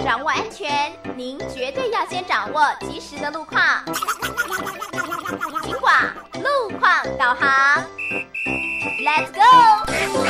掌握安全，您绝对要先掌握及时的路况。警广路况导航 ，Let's go！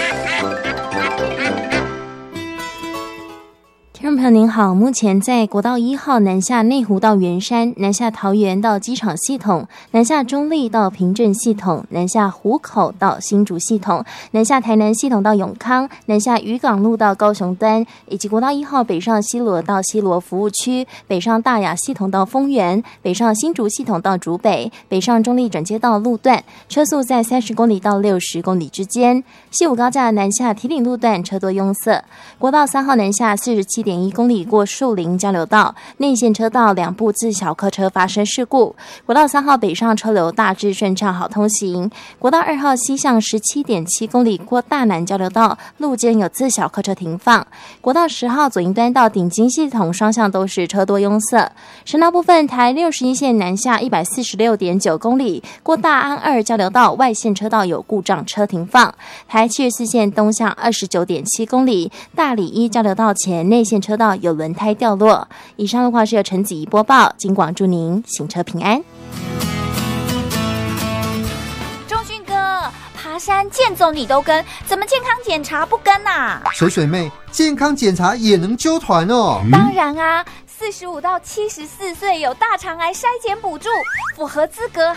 听众朋友您好，目前在国道1号南下内湖到圆山、南下桃园到机场系统、南下中坜到平镇系统、南下湖口到新竹系统、南下台南系统到永康、南下渔港路到高雄端，以及国道1号北上西螺到西螺服务区、北上大雅系统到丰原、北上新竹系统到竹北、北上中坜转接道路段，车速在30公里到60公里之间。西武高架南下堤顶路段车多拥塞。国道3号南下47.1公里过树林交流道，内线车道2部自小客车发生事故。国道3号北上车流大致顺畅好通行。国道2号西向17.7公里过大南交流道，路肩有自小客车停放。国道10号左营端到顶金系统双向都是车多拥塞。省道部分，台61线南下146.9公里过大安2交流道，外线车道有故障车停放。台74线东向29.7公里大里1交流道前内线车道有轮胎掉落。以上的话是由陈子怡播报，警广祝您行车平安。 仲勋哥，爬山健走你都跟，怎么健康检查不跟啊？ 水水妹，健康检查也能揪团哦。 当然啊，45到74岁有大肠癌筛检补助，符合资格